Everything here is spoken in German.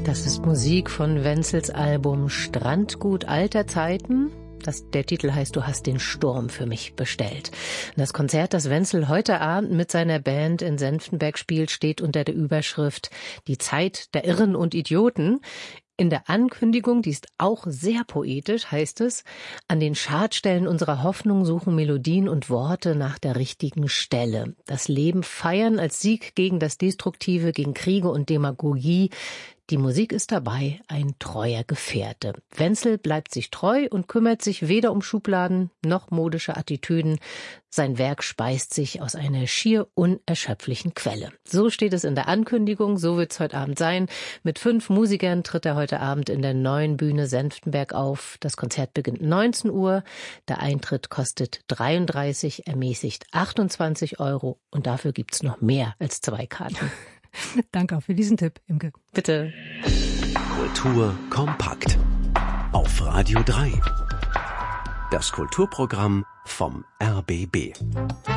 Das ist Musik von Wenzels Album Strandgut alter Zeiten. Der Titel heißt »Du hast den Sturm für mich bestellt«. Das Konzert, das Wenzel heute Abend mit seiner Band in Senftenberg spielt, steht unter der Überschrift »Die Zeit der Irren und Idioten«. In der Ankündigung, die ist auch sehr poetisch, heißt es: An den Schadstellen unserer Hoffnung suchen Melodien und Worte nach der richtigen Stelle. Das Leben feiern als Sieg gegen das Destruktive, gegen Kriege und Demagogie. Die Musik ist dabei ein treuer Gefährte. Wenzel bleibt sich treu und kümmert sich weder um Schubladen noch modische Attitüden. Sein Werk speist sich aus einer schier unerschöpflichen Quelle. So steht es in der Ankündigung, so wird es heute Abend sein. Mit 5 Musikern tritt er heute Abend in der Neuen Bühne Senftenberg auf. Das Konzert beginnt 19 Uhr. Der Eintritt kostet 33, ermäßigt 28 € und dafür gibt's noch mehr als 2 Karten. Danke auch für diesen Tipp, Imke. Bitte. Kultur kompakt. Auf Radio 3. Das Kulturprogramm vom RBB.